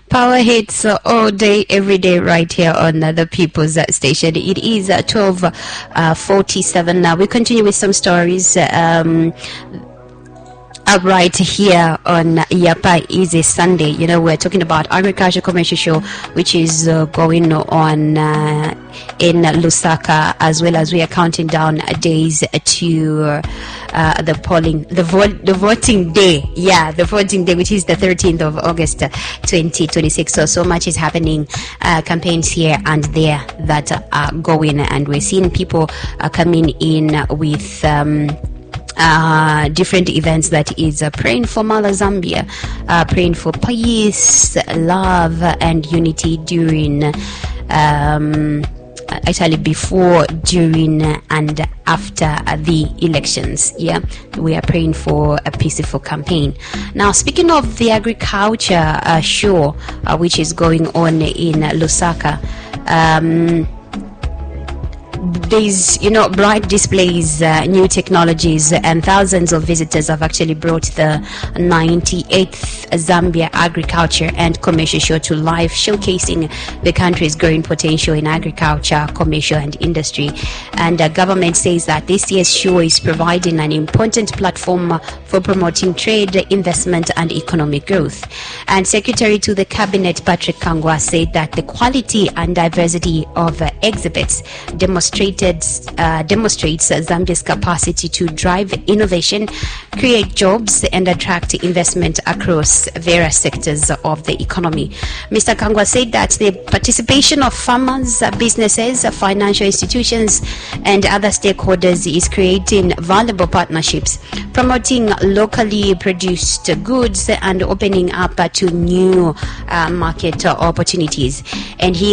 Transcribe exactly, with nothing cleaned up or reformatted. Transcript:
Power hits uh, all day, every day, right here on uh, the People's uh, Station. It is uh, twelve forty-seven now. We continue with some stories. Um, Uh, right here on Yapa Easy Sunday. You know, we're talking about Agriculture Commercial Show, which is uh, going on uh, in Lusaka, as well as we are counting down days to uh, the polling, the vote, the voting day. Yeah, the voting day, which is the thirteenth of August, twenty twenty-six. So, so much is happening. Uh, campaigns here and there that are going, and we're seeing people uh, coming in with Um, Uh, different events that is uh, praying for Mala Zambia, uh, praying for peace, love, and unity during, um, actually before, during, and after the elections. Yeah, we are praying for a peaceful campaign. Now, speaking of the agriculture uh, show, uh, which is going on in Lusaka, um, there's, you know, bright displays, uh, new technologies, and thousands of visitors have actually brought the ninety-eighth Zambia Agriculture and Commercial Show to life, showcasing the country's growing potential in agriculture, commercial, and industry. And the government says that this year's show is providing an important platform for promoting trade, investment, and economic growth. And Secretary to the Cabinet, Patrick Kangwa, said that the quality and diversity of uh, exhibits demonstrated uh, demonstrates Zambia's capacity to drive innovation, create jobs, and attract investment across various sectors of the economy. Mister Kangwa said that the participation of farmers, businesses, financial institutions, and other stakeholders is creating valuable partnerships, promoting locally produced goods, and opening up to new uh, market opportunities. And he